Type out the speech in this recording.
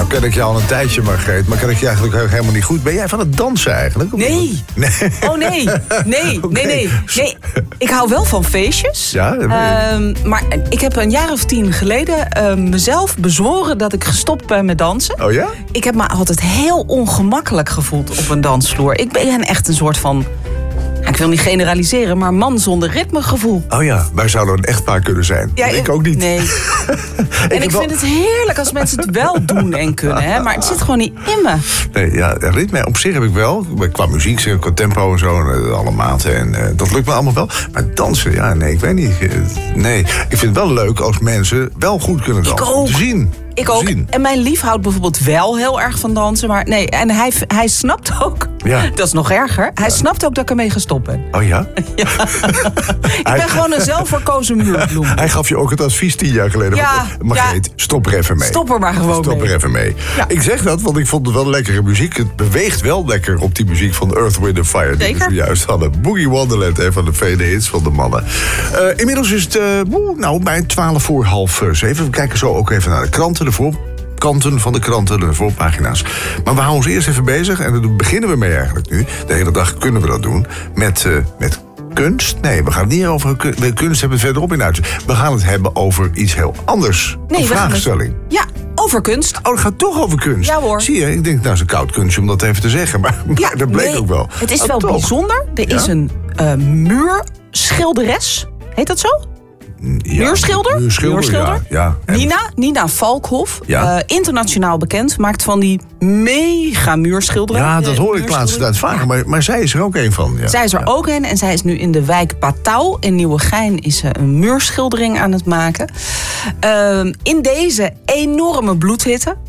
Nou ken ik je al een tijdje, Margreet, maar ken ik je eigenlijk helemaal niet goed. Ben jij van het dansen eigenlijk? Nee. Oh nee. Nee. Ik hou wel van feestjes. Ja, maar ik heb een jaar of 10 geleden mezelf bezworen dat ik gestopt ben met dansen. Oh ja? Ik heb me altijd heel ongemakkelijk gevoeld op een dansvloer. Ik ben echt een soort van... Ik wil niet generaliseren, maar man zonder ritmegevoel. Oh ja, wij zouden een echtpaar kunnen zijn. Ja, ik ook niet. Nee. En ik vind het heerlijk als mensen het wel doen en kunnen. Hè? Maar het zit gewoon niet in me. Nee, ja, ritme op zich heb ik wel. Qua muziek, qua tempo en zo, alle maten. En dat lukt me allemaal wel. Maar dansen, ja, nee, ik weet niet. Nee, ik vind het wel leuk als mensen wel goed kunnen dansen. Ik ook. Te zien. Ik ook. En mijn lief houdt bijvoorbeeld wel heel erg van dansen. Maar nee, en hij snapt ook. Ja. Dat is nog erger. Hij snapt ook dat ik ermee gestopt ben. Oh ja? Ja. Ik ben gewoon een zelfverkozen muurbloem. Hij gaf je ook het advies 10 jaar geleden. Ja, Margreet, stop er even mee. Stop er maar gewoon Stop er even mee. Ja. Ik zeg dat, want ik vond het wel lekkere muziek. Het beweegt wel lekker op die muziek van Earth, Wind & Fire. Die we zojuist hadden. Boogie Wonderland, een van de vele hits van de mannen. Inmiddels is het bij 6:12. We kijken zo ook even naar de kranten, kanten van de kranten, de voorpagina's. Maar we houden ons eerst even bezig. En daar beginnen we mee eigenlijk nu. De hele dag kunnen we dat doen. Met kunst. Nee, we gaan het niet over kunst hebben we verderop in uit. We gaan het hebben over iets heel anders. Nee, een vraagstelling. Ja, over kunst. Oh, het gaat toch over kunst? Ja hoor. Zie je, ik denk, is een koud kunstje om dat even te zeggen. Maar dat bleek ook wel. Het is wel toch bijzonder. Er is een muurschilderes. Heet dat zo? Ja, Muurschilder. Ja. Nina Valkhoff, Ja. Internationaal bekend, maakt van die mega muurschilderingen. Ja, dat hoor ik laatst tijd vaker, maar zij is er ook een van. Ja. Zij is er ook een en zij is nu in de wijk Patau in Nieuwegein is ze een muurschildering aan het maken. In deze enorme bloedhitte.